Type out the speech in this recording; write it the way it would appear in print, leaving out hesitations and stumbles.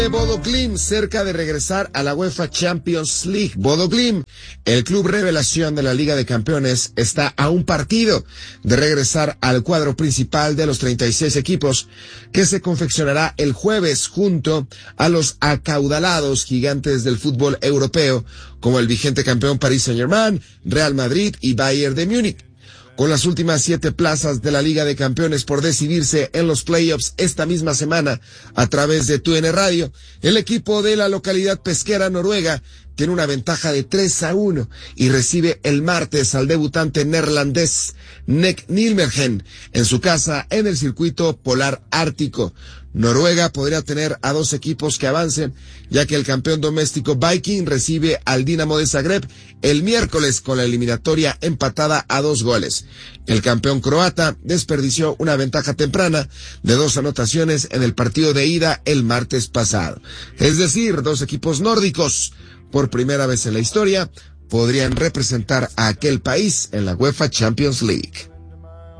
Bodo Glimt cerca de regresar a la UEFA Champions League. Bodo Glimt, el club revelación de la Liga de Campeones, está a un partido de regresar al cuadro principal de los 36 equipos que se confeccionará el jueves junto a los acaudalados gigantes del fútbol europeo como el vigente campeón Paris Saint-Germain, Real Madrid y Bayern de Múnich. Con las últimas 7 plazas de la Liga de Campeones por decidirse en los playoffs esta misma semana a través de TUN Radio, el equipo de la localidad pesquera noruega tiene una ventaja de 3-1 y recibe el martes al debutante neerlandés Nek Nijmegen en su casa en el circuito polar ártico. Noruega podría tener a 2 equipos que avancen, ya que el campeón doméstico Viking recibe al Dinamo de Zagreb el miércoles con la eliminatoria empatada a 2 goles. El campeón croata desperdició una ventaja temprana de 2 anotaciones en el partido de ida el martes pasado. Es decir, 2 equipos nórdicos, por primera vez en la historia, podrían representar a aquel país en la UEFA Champions League.